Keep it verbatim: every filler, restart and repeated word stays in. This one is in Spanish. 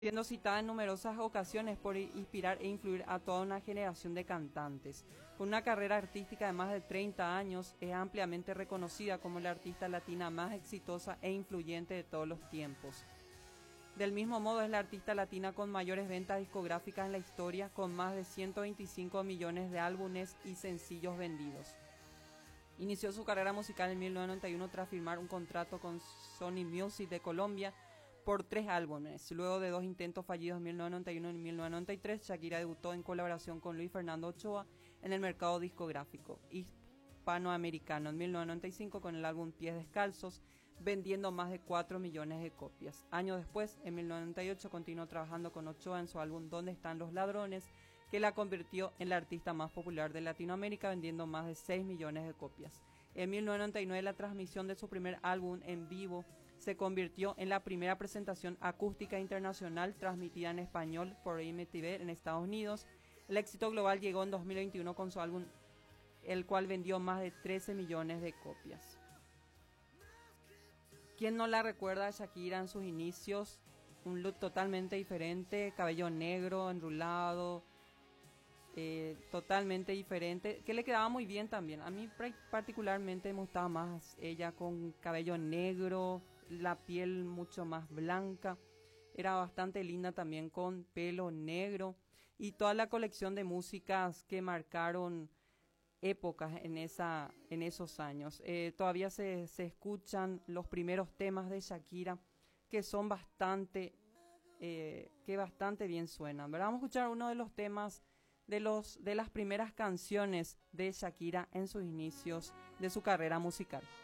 siendo citada en numerosas ocasiones por inspirar e influir a toda una generación de cantantes. Con una carrera artística de más de treinta años, es ampliamente reconocida como la artista latina más exitosa e influyente de todos los tiempos. Del mismo modo, es la artista latina con mayores ventas discográficas en la historia, con más de ciento veinticinco millones de álbumes y sencillos vendidos. Inició su carrera musical en mil novecientos noventa y uno tras firmar un contrato con Sony Music de Colombia por tres álbumes. Luego de dos intentos fallidos en mil novecientos noventa y uno y mil novecientos noventa y tres, Shakira debutó en colaboración con Luis Fernando Ochoa en el mercado discográfico hispanoamericano en mil novecientos noventa y cinco con el álbum Pies Descalzos, vendiendo más de cuatro millones de copias. Años después, en mil novecientos noventa y ocho, continuó trabajando con Ochoa en su álbum ¿Dónde están los ladrones?, que la convirtió en la artista más popular de Latinoamérica, vendiendo más de seis millones de copias. En mil novecientos noventa y nueve, la transmisión de su primer álbum en vivo se convirtió en la primera presentación acústica internacional transmitida en español por M T V en Estados Unidos. El éxito global llegó en dos mil veintiuno con su álbum, el cual vendió más de trece millones de copias. ¿Quién no la recuerda a Shakira en sus inicios? Un look totalmente diferente, cabello negro, enrulado, eh, totalmente diferente, que le quedaba muy bien también. A mí particularmente me gustaba más ella con cabello negro, la piel mucho más blanca. Era bastante linda también con pelo negro, y toda la colección de músicas que marcaron épocas en esa en esos años. Eh, todavía se, se escuchan los primeros temas de Shakira, que son bastante eh, que bastante bien suenan, ¿verdad? Vamos a escuchar uno de los temas de los de las primeras canciones de Shakira en sus inicios de su carrera musical.